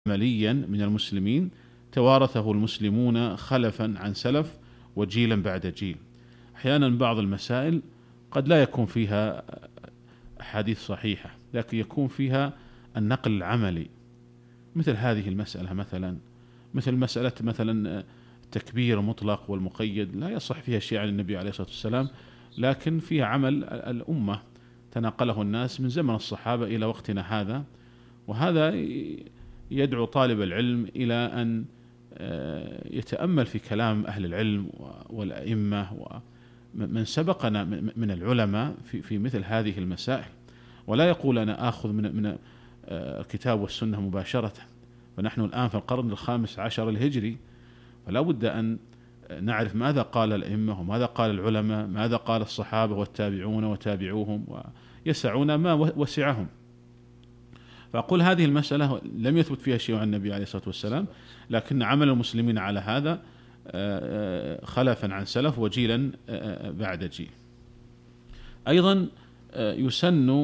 عمليا من المسلمين توارثه المسلمون خلفا عن سلف وجيلا بعد جيل. أحيانا بعض المسائل قد لا يكون فيها أحاديث صحيحة، لكن يكون فيها النقل العملي، مثل هذه المسألة مثل مسألة التكبير المطلق والمقيد، لا يصح فيها شيء عن النبي عليه الصلاة والسلام، لكن فيها عمل الأمة تناقله الناس من زمن الصحابة إلى وقتنا هذا. وهذا يدعو طالب العلم إلى أن يتأمل في كلام أهل العلم والأئمة ومن سبقنا من العلماء في مثل هذه المسائل، ولا يقول أنا آخذ من الكتاب والسنة مباشرة. فنحن الآن في القرن ال15 الهجري، فلا بد أن نعرف ماذا قال الأئمة وماذا قال العلماء، ماذا قال الصحابة والتابعون وتابعوهم، ويسعون ما وسعهم. فأقول هذه المسألة لم يثبت فيها شيء عن النبي عليه الصلاة والسلام، لكن عمل المسلمين على هذا خلفا عن سلف وجيلا بعد جيل. أيضا يسن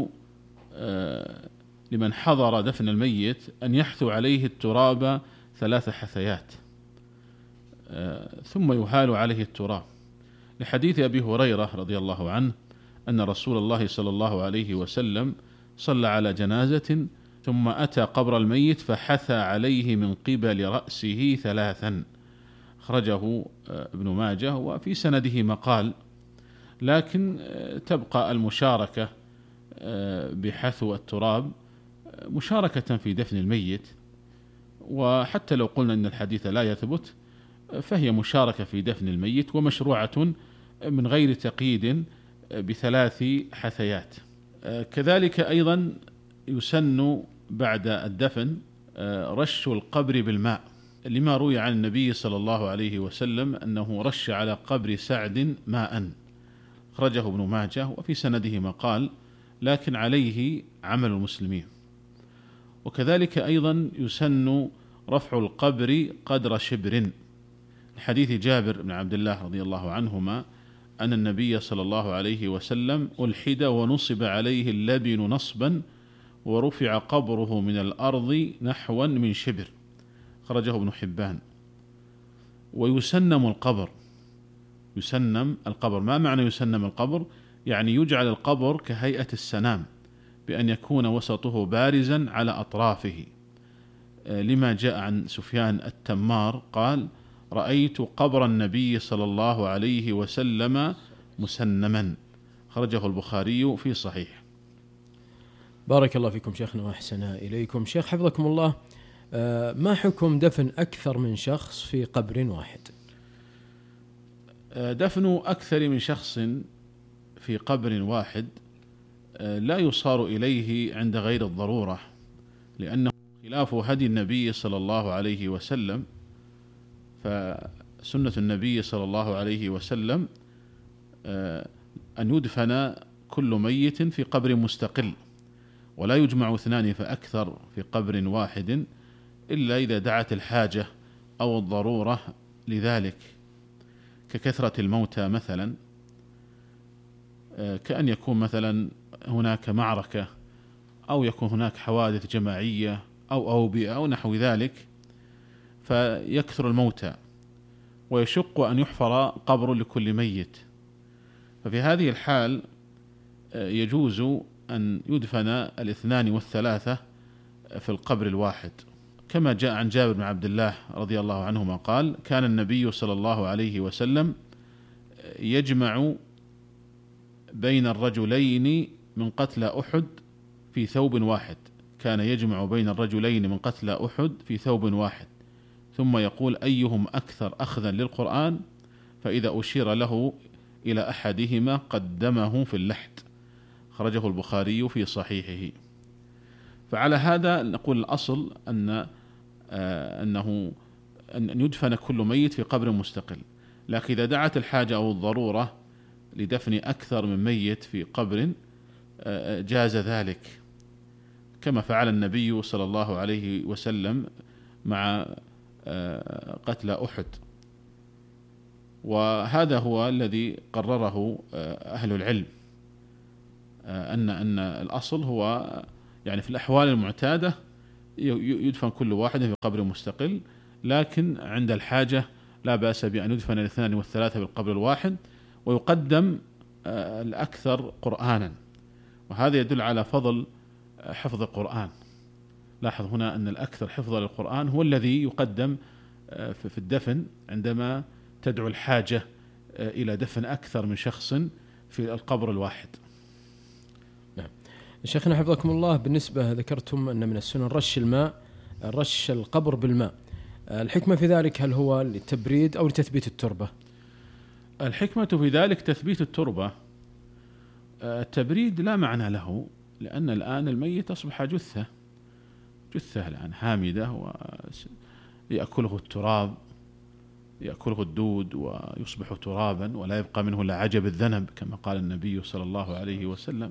لمن حضر دفن الميت أن يحثو عليه التراب 3 حثيات ثم يهال عليه التراب، لحديث أبي هريرة رضي الله عنه أن رسول الله صلى الله عليه وسلم صلى على جنازة ثم أتى قبر الميت فحثى عليه من قبل رأسه 3. أخرجه ابن ماجه، وفي سنده مقال، لكن تبقى المشاركة بحثو التراب مشاركة في دفن الميت، وحتى لو قلنا أن الحديث لا يثبت فهي مشاركة في دفن الميت ومشروعة من غير تقييد ب3 حثيات. كذلك أيضا يسن بعد الدفن رش القبر بالماء، لما روي عن النبي صلى الله عليه وسلم أنه رش على قبر سعد ماء، أخرجه ابن ماجه، وفي سنده مقال، لكن عليه عمل المسلمين. وكذلك أيضا يسن رفع القبر قدر شبر، لحديث جابر بن عبد الله رضي الله عنهما أن النبي صلى الله عليه وسلم ألحد ونصب عليه اللبن نصبا ورفع قبره من الأرض نحوا من شبر، خرجه ابن حبان. ويسنم القبر، يسنم القبر. ما معنى يسنم القبر؟ يعني يجعل القبر كهيئة السنام، بأن يكون وسطه بارزا على أطرافه، لما جاء عن سفيان التمار قال: رأيت قبر النبي صلى الله عليه وسلم مسنما، خرجه البخاري في صحيح. بارك الله فيكم شيخنا وأحسن إليكم. شيخ حفظكم الله، ما حكم دفن أكثر من شخص في قبر واحد؟ دفن أكثر من شخص في قبر واحد لا يصار إليه عند غير الضرورة، لأنه خلاف هدي النبي صلى الله عليه وسلم. فسنة النبي صلى الله عليه وسلم أن يدفن كل ميت في قبر مستقل، ولا يجمع 2 فأكثر في قبر واحد إلا إذا دعت الحاجة أو الضرورة لذلك، ككثرة الموتى مثلا، كأن يكون مثلا هناك معركة، أو يكون هناك حوادث جماعية أو أوبئة أو نحو ذلك، فيكثر الموتى ويشق أن يحفر قبر لكل ميت. ففي هذه الحال يجوز أن يدفن 2 و3 في القبر الواحد، كما جاء عن جابر بن عبد الله رضي الله عنهما قال: كان النبي صلى الله عليه وسلم يجمع بين الرجلين من قتلى أحد في ثوب واحد، كان يجمع بين الرجلين من قتلى أحد في ثوب واحد، ثم يقول: أيهم أكثر أخذا للقرآن، فإذا أشير له إلى أحدهما قدمه في اللحد، خرجه البخاري في صحيحه. فعلى هذا نقول الأصل أنه أن يدفن كل ميت في قبر مستقل، لكن إذا دعت الحاجة أو الضرورة لدفن أكثر من ميت في قبر جاز ذلك، كما فعل النبي صلى الله عليه وسلم مع قتلى أحد. وهذا هو الذي قرره أهل العلم، أن الأصل هو يعني في الأحوال المعتادة يدفن كل واحد في قبر مستقل، لكن عند الحاجة لا بأس بأن يدفن الاثنان والثلاثة بالقبر الواحد، ويقدم الأكثر قرآنا، وهذا يدل على فضل حفظ القرآن. لاحظ هنا أن الأكثر حفظا للقرآن هو الذي يقدم في الدفن عندما تدعو الحاجة إلى دفن أكثر من شخص في القبر الواحد. نعم. شيخنا حفظكم الله، بالنسبة ذكرتم أن من السنن رش القبر بالماء، الحكمة في ذلك هل هو للتبريد أو لتثبيت التربة؟ الحكمة في ذلك تثبيت التربة. التبريد لا معنى له، لأن الآن الميت أصبح جثة الآن هامدة، ويأكله التراب، يأكله الدود ويصبح ترابا، ولا يبقى منه إلا عجب الذنب كما قال النبي صلى الله عليه وسلم.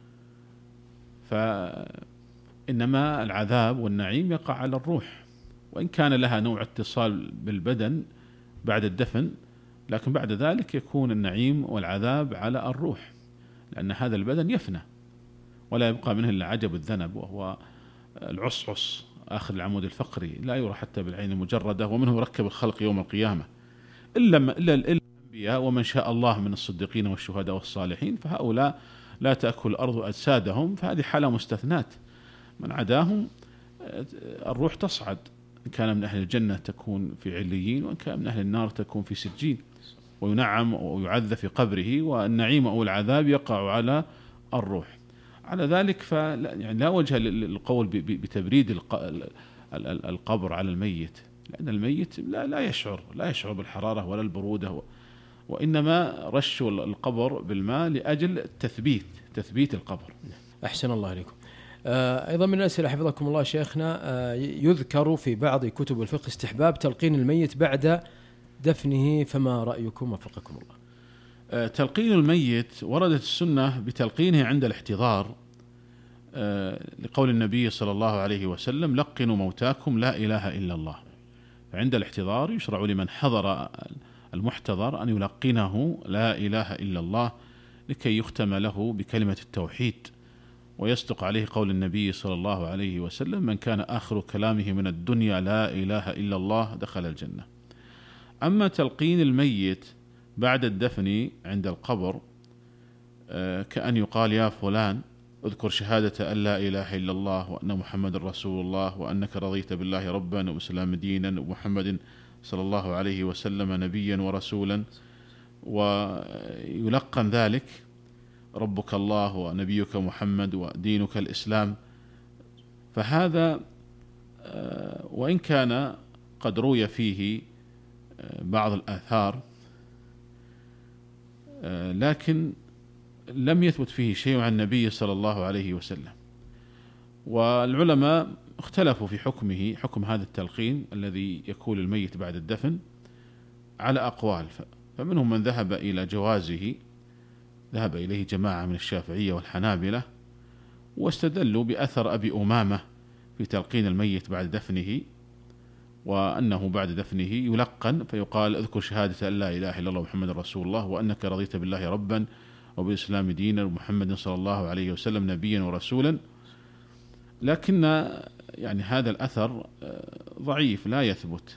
فإنما العذاب والنعيم يقع على الروح، وإن كان لها نوع اتصال بالبدن بعد الدفن، لكن بعد ذلك يكون النعيم والعذاب على الروح، لأن هذا البدن يفنى ولا يبقى منه إلا عجب الذنب، وهو العصعص آخر العمود الفقري، لا يرى حتى بالعين المجردة، ومنه يركب الخلق يوم القيامة، إلا الأنبياء ومن شاء الله من الصديقين والشهداء والصالحين، فهؤلاء لا تأكل الأرض أجسادهم، فهذه حالة مستثنات. من عداهم الروح تصعد، إن كان من أهل الجنة تكون في عليين، وإن كان من أهل النار تكون في سجين، وينعم ويعذب في قبره، والنعيم أو العذاب يقع على الروح. على ذلك يعني لا وجه للقول بتبريد القبر على الميت، لأن الميت لا يشعر بالحرارة ولا البرودة، وإنما رش القبر بالماء لأجل تثبيت القبر. أحسن الله عليكم. أيضا من الأسئلة حفظكم الله شيخنا، يذكر في بعض كتب الفقه استحباب تلقين الميت بعد دفنه، فما رأيكم وفقكم الله؟ تلقين الميت وردت السنة بتلقينه عند الاحتضار، لقول النبي صلى الله عليه وسلم: لقنوا موتاكم لا إله إلا الله. فعند الاحتضار يشرع لمن حضر المحتضر أن يلقنه لا إله إلا الله، لكي يختم له بكلمة التوحيد، ويصدق عليه قول النبي صلى الله عليه وسلم: من كان آخر كلامه من الدنيا لا إله إلا الله دخل الجنة. أما تلقين الميت بعد الدفن عند القبر، كأن يقال: يا فلان اذكر شهادة أن لا إله إلا الله وأن محمد رسول الله، وأنك رضيت بالله ربا وبالإسلام دينا ومحمد صلى الله عليه وسلم نبيا ورسولا، ويلقن ذلك: ربك الله ونبيك محمد ودينك الإسلام. فهذا وإن كان قد روي فيه بعض الآثار، لكن لم يثبت فيه شيء عن النبي صلى الله عليه وسلم، والعلماء اختلفوا في حكم هذا التلقين الذي يكون الميت بعد الدفن على أقوال. فمنهم من ذهب إلى جوازه، ذهب إليه جماعة من الشافعية والحنابلة، واستدلوا بأثر أبي أمامة في تلقين الميت بعد دفنه، وأنه بعد دفنه يلقن فيقال: اذكر شهادة أن لا إله إلا الله محمد رسول الله، وأنك رضيت بالله ربا وبالإسلام دينا ومحمد صلى الله عليه وسلم نبيا ورسولا. لكن يعني هذا الأثر ضعيف لا يثبت،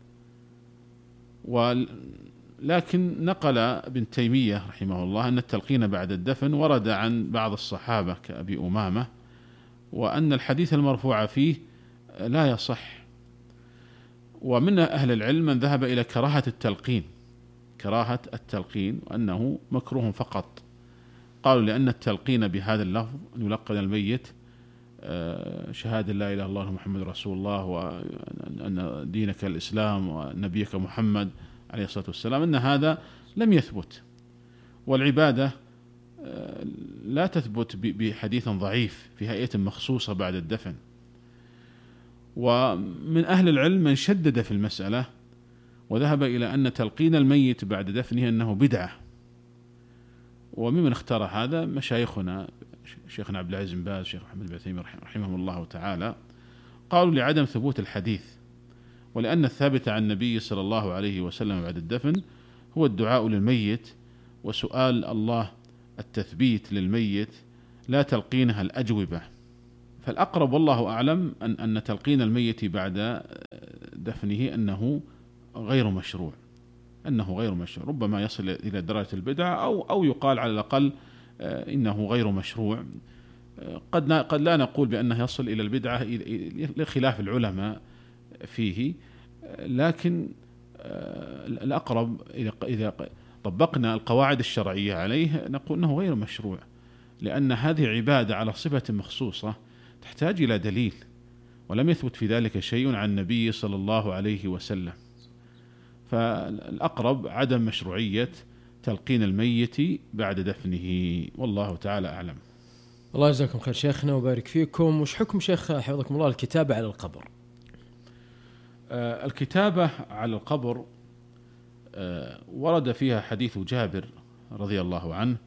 لكن نقل ابن تيمية رحمه الله أن التلقين بعد الدفن ورد عن بعض الصحابة كأبي أمامة، وأن الحديث المرفوع فيه لا يصح. ومن أهل العلم من ذهب إلى كراهة التلقين وأنه مكروه فقط. قالوا لأن التلقين بهذا اللفظ أن يلقن الميت شهادة لا إله إلا الله محمد رسول الله وأن دينك الإسلام ونبيك محمد عليه الصلاة والسلام، أن هذا لم يثبت، والعبادة لا تثبت بحديث ضعيف في هيئة مخصوصة بعد الدفن. ومن أهل العلم من شدد في المسألة وذهب إلى أن تلقين الميت بعد دفنه أنه بدعة، وممن اختار هذا مشايخنا شيخنا عبد العزيز بن باز، شيخ محمد بن عثيمين رحمهم الله تعالى، قالوا لعدم ثبوت الحديث، ولأن الثابت عن النبي صلى الله عليه وسلم بعد الدفن هو الدعاء للميت وسؤال الله التثبيت للميت، لا تلقينها الأجوبة. فالأقرب والله أعلم أن تلقين الميت بعد دفنه أنه غير مشروع، ربما يصل إلى درجة البدعة أو يقال على الأقل إنه غير مشروع. قد لا نقول بأنه يصل إلى البدعة لخلاف العلماء فيه، لكن الأقرب إذا طبقنا القواعد الشرعية عليه نقول أنه غير مشروع، لأن هذه عبادة على صفة مخصوصة تحتاج إلى دليل، ولم يثبت في ذلك شيء عن النبي صلى الله عليه وسلم. فالأقرب عدم مشروعية تلقين الميت بعد دفنه، والله تعالى أعلم. الله يجزاكم خير شيخنا وبارك فيكم. وش حكم شيخ حفظكم الله الكتابة على القبر؟ الكتابة على القبر ورد فيها حديث جابر رضي الله عنه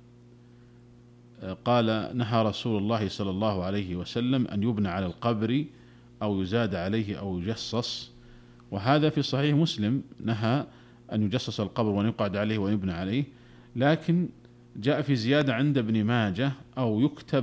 قال: نهى رسول الله صلى الله عليه وسلم أن يبنى على القبر أو يزاد عليه أو يجصص. وهذا في صحيح مسلم، نهى أن يجصص القبر وأن يقعد عليه ويبنى عليه، لكن جاء في زيادة عند ابن ماجه أو يكتب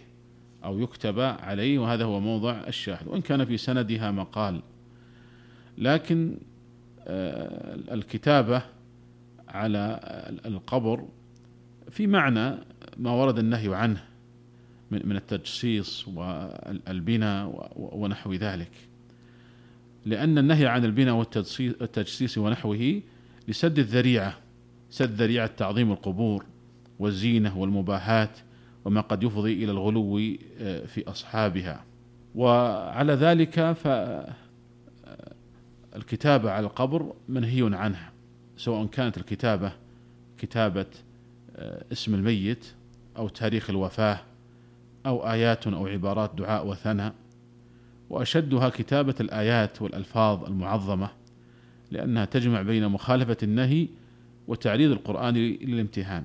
عليه، وهذا هو موضع الشاهد، وإن كان في سندها مقال. لكن الكتابة على القبر في معنى ما ورد النهي عنه من التجصيص والبناء ونحو ذلك، لأن النهي عن البناء والتجصيص ونحوه لسد الذريعة، سد ذريعة تعظيم القبور والزينة والمباهات وما قد يفضي إلى الغلو في أصحابها. وعلى ذلك فالكتابة على القبر منهي عنها، سواء كانت الكتابة كتابة اسم الميت أو تاريخ الوفاة أو آيات أو عبارات دعاء وثناء، وأشدها كتابة الآيات والألفاظ المعظمة، لأنها تجمع بين مخالفة النهي وتعريض القرآن للامتهان.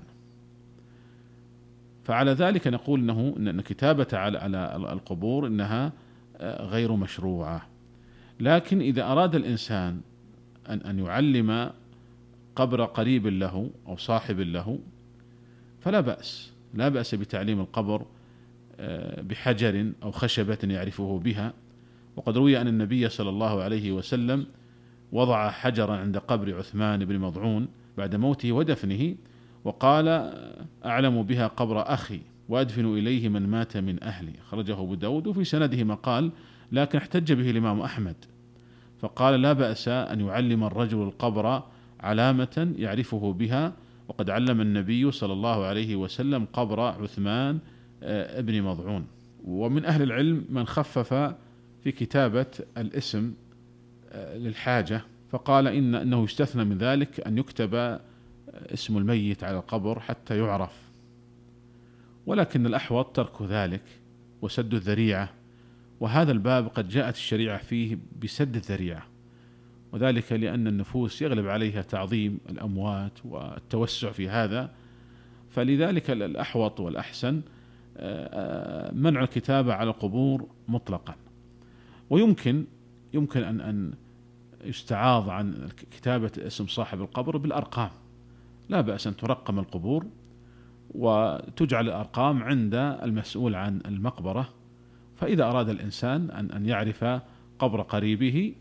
فعلى ذلك نقول أن كتابة على القبور إنها غير مشروعة. لكن إذا أراد الإنسان أن يعلم قبر قريب له أو صاحب له فلا بأس، لا بأس بتعليم القبر بحجر أو خشبة يعرفه بها. وقد روي أن النبي صلى الله عليه وسلم وضع حجرا عند قبر عثمان بن مضعون بعد موته ودفنه، وقال: أعلم بها قبر أخي وأدفن إليه من مات من أهلي. خرجه أبو داود، وفي سنده مقال، لكن احتج به الإمام أحمد، فقال: لا بأس أن يعلم الرجل القبر علامة يعرفه بها، وقد علم النبي صلى الله عليه وسلم قبر عثمان ابن مضعون. ومن أهل العلم من خفف في كتابة الاسم للحاجة، فقال إنه يستثنى من ذلك أن يكتب اسم الميت على القبر حتى يعرف، ولكن الأحوط ترك ذلك وسد الذريعة، وهذا الباب قد جاءت الشريعة فيه بسد الذريعة، وذلك لأن النفوس يغلب عليها تعظيم الأموات والتوسع في هذا، فلذلك الأحوط والأحسن منع الكتابة على القبور مطلقا. ويمكن أن يستعاض عن كتابة اسم صاحب القبر بالأرقام، لا بأس أن ترقم القبور وتجعل الأرقام عند المسؤول عن المقبرة، فإذا أراد الإنسان أن يعرف قبر قريبه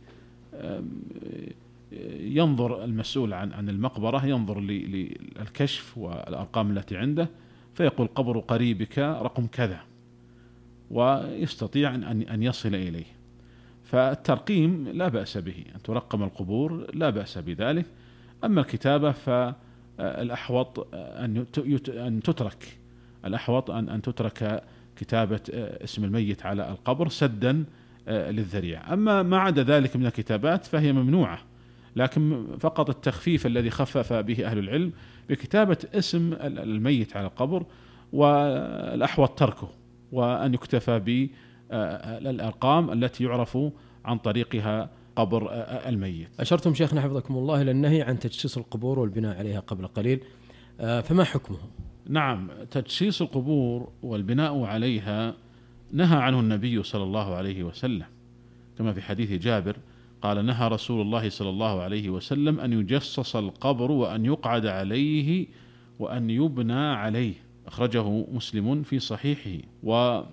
ينظر المسؤول عن المقبرة، ينظر للكشف والأرقام التي عنده، فيقول: قبر قريبك رقم كذا، ويستطيع أن يصل إليه. فالترقيم لا بأس به، أن ترقم القبور لا بأس بذلك. أما الكتابة فالأحوط أن تترك، الأحوط أن تترك كتابة اسم الميت على القبر سدا للذريعة. أما ما عدا ذلك من الكتابات فهي ممنوعة، لكن فقط التخفيف الذي خفف به أهل العلم بكتابة اسم الميت على القبر، والأحوط تركه وأن يكتفى بالأرقام التي يعرف عن طريقها قبر الميت. أشرتم شيخنا حفظكم الله إلى النهي عن تجسيس القبور والبناء عليها قبل قليل، فما حكمه؟ نعم، تجسيس القبور والبناء عليها نهى عنه النبي صلى الله عليه وسلم، كما في حديث جابر قال: نهى رسول الله صلى الله عليه وسلم أن يجسس القبر وأن يقعد عليه وأن يبنى عليه. أخرجه مسلم في صحيحه.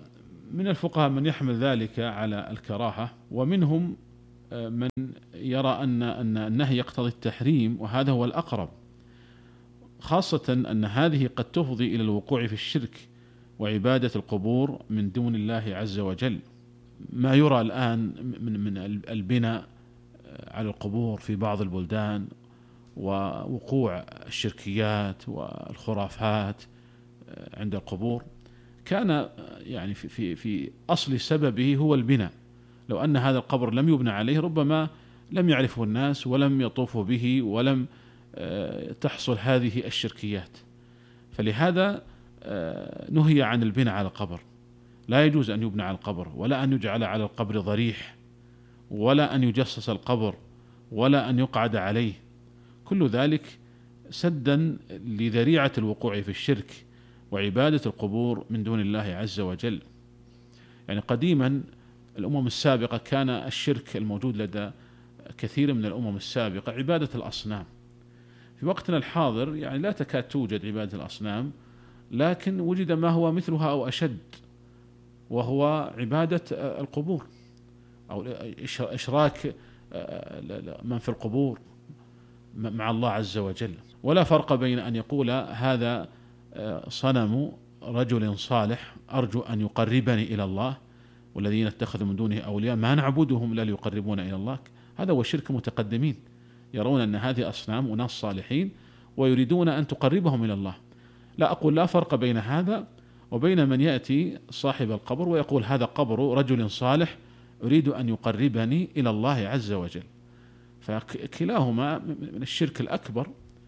من الفقهاء من يحمل ذلك على الكراهة، ومنهم من يرى أن النهي يقتضي التحريم، وهذا هو الأقرب، خاصة أن هذه قد تفضي إلى الوقوع في الشرك وعبادة القبور من دون الله عز وجل. ما يرى الآن من البناء على القبور في بعض البلدان ووقوع الشركيات والخرافات عند القبور كان يعني في أصل سببه هو البناء. لو أن هذا القبر لم يبنى عليه ربما لم يعرفه الناس ولم يطوفوا به ولم تحصل هذه الشركيات. فلهذا نهي عن البناء على القبر، لا يجوز أن يبنى على القبر، ولا أن يجعل على القبر ضريح، ولا أن يجسس القبر، ولا أن يقعد عليه، كل ذلك سدا لذريعة الوقوع في الشرك وعبادة القبور من دون الله عز وجل. يعني قديما الأمم السابقة كان الشرك الموجود لدى كثير من الأمم السابقة عبادة الأصنام. في وقتنا الحاضر يعني لا تكاد توجد عبادة الأصنام، لكن وجد ما هو مثلها أو أشد، وهو عبادة القبور أو إشراك من في القبور مع الله عز وجل. ولا فرق بين أن يقول هذا صنم رجل صالح أرجو أن يقربني إلى الله، والذين اتخذوا من دونه أولياء ما نعبدهم لا ليقربون إلى الله، هذا هو شرك متقدمين، يرون أن هذه أصنام وناس صالحين ويريدون أن تقربهم إلى الله. لا أقول لا فرق بين هذا وبين من يأتي صاحب القبر ويقول هذا قبر رجل صالح أريد أن يقربني إلى الله عز وجل، فكلاهما من الشرك الأكبر.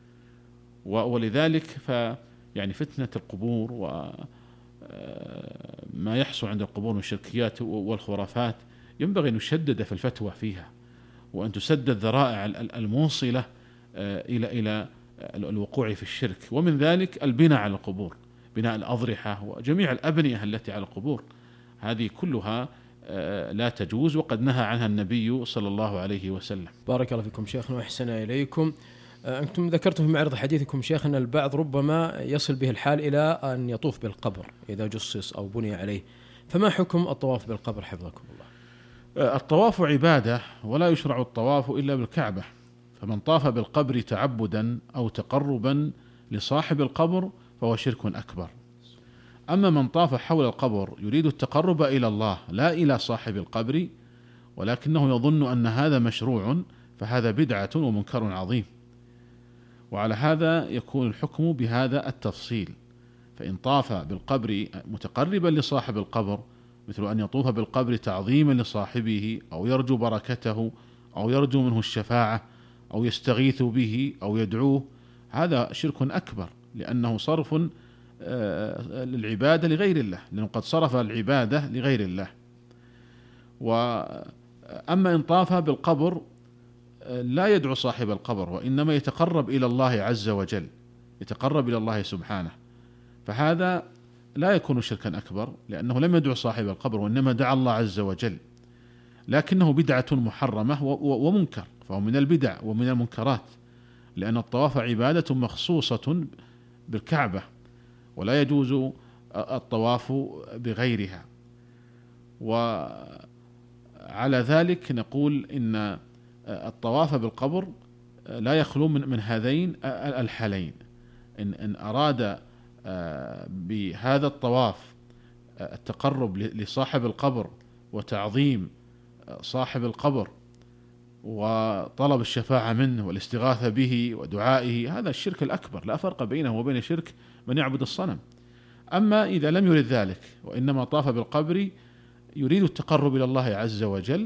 ولذلك يعني فتنة القبور وما يحصل عند القبور من الشركيات والخرافات ينبغي أن يشدد في الفتوى فيها، وأن تسد الذرائع الموصلة إلى الوقوع في الشرك. ومن ذلك البناء على القبور، بناء الأضرحة وجميع الأبنية التي على القبور، هذه كلها لا تجوز، وقد نهى عنها النبي صلى الله عليه وسلم. بارك الله فيكم شيخنا وأحسن إليكم. أنتم ذكرتم في معرض حديثكم شيخ أن البعض ربما يصل به الحال إلى أن يطوف بالقبر إذا جصص أو بني عليه، فما حكم الطواف بالقبر حفظكم الله؟ الطواف عبادة، ولا يشرع الطواف إلا بالكعبة، فمن طاف بالقبر تعبدا أو تقربا لصاحب القبر فهو شرك أكبر. أما من طاف حول القبر يريد التقرب إلى الله لا إلى صاحب القبر ولكنه يظن أن هذا مشروع، فهذا بدعة ومنكر عظيم. وعلى هذا يكون الحكم بهذا التفصيل، فإن طاف بالقبر متقربا لصاحب القبر مثل أن يطوف بالقبر تعظيما لصاحبه أو يرجو بركته أو يرجو منه الشفاعة أو يستغيث به أو يدعوه، هذا شرك أكبر، لأنه صرف للعبادة لغير الله، لأنه قد صرف العبادة لغير الله. وأما إن طاف بالقبر لا يدعو صاحب القبر، وإنما يتقرب إلى الله عز وجل، يتقرب إلى الله سبحانه، فهذا لا يكون شركا أكبر، لأنه لم يدعو صاحب القبر وإنما دعا الله عز وجل، لكنه بدعة محرمة ومنكر، فهو من البدع ومن المنكرات، لأن الطواف عبادة مخصوصة بالكعبة ولا يجوز الطواف بغيرها. وعلى ذلك نقول إن الطواف بالقبر لا يخلو من هذين الحالين. إن أراد بهذا الطواف التقرب لصاحب القبر وتعظيم صاحب القبر وطلب الشفاعة منه والاستغاثة به ودعائه، هذا الشرك الأكبر، لا فرق بينه وبين شرك من يعبد الصنم. أما إذا لم يرد ذلك وإنما طاف بالقبر يريد التقرب إلى الله عز وجل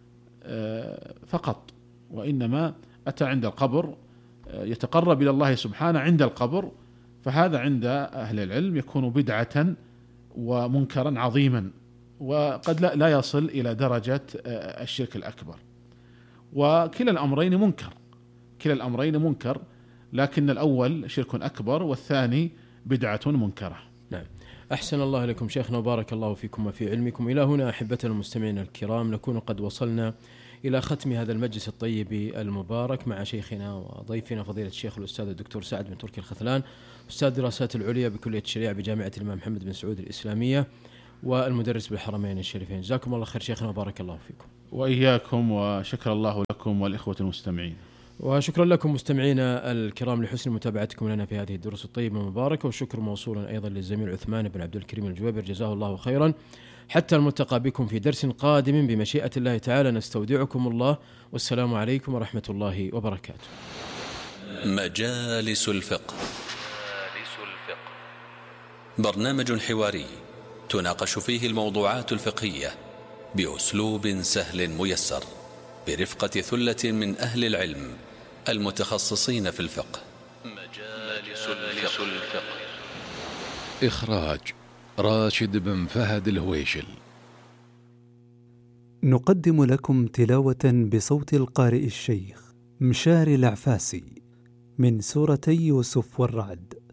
فقط، وإنما أتى عند القبر يتقرب إلى الله سبحانه عند القبر، فهذا عند أهل العلم يكون بدعة ومنكرا عظيما، وقد لا يصل إلى درجة الشرك الأكبر. وكلا الأمرين منكر، كلا الأمرين منكر، لكن الأول شرك أكبر والثاني بدعة منكرة. نعم، أحسن الله لكم شيخنا وبارك الله فيكم وفي علمكم. إلى هنا أحبتنا المستمعين الكرام نكون قد وصلنا إلى ختم هذا المجلس الطيب المبارك مع شيخنا وضيفنا فضيلة الشيخ الأستاذ الدكتور سعد بن تركي الخثلان، أستاذ دراسات العليا بكلية الشريعة بجامعة الإمام محمد بن سعود الإسلامية، والمدرس بالحرمين الشريفين. جزاكم الله خير شيخنا وبارك الله فيكم. وإياكم، وشكر الله لكم والإخوة المستمعين. وشكرا لكم مستمعينا الكرام لحسن متابعتكم لنا في هذه الدروس الطيبة المباركة، والشكر موصولا أيضا للزميل عثمان بن عبد الكريم الجويبر جزاه الله خيرا. حتى الملتقى بكم في درس قادم بمشيئة الله تعالى، نستودعكم الله، والسلام عليكم ورحمة الله وبركاته. مجالس الفقه، برنامج حواري تناقش فيه الموضوعات الفقهية بأسلوب سهل ميسر برفقة ثلة من أهل العلم المتخصصين في الفقه. مجالس الفقه، إخراج راشد بن فهد الهويشل. نقدم لكم تلاوة بصوت القارئ الشيخ مشاري العفاسي من سورتي يوسف والرعد.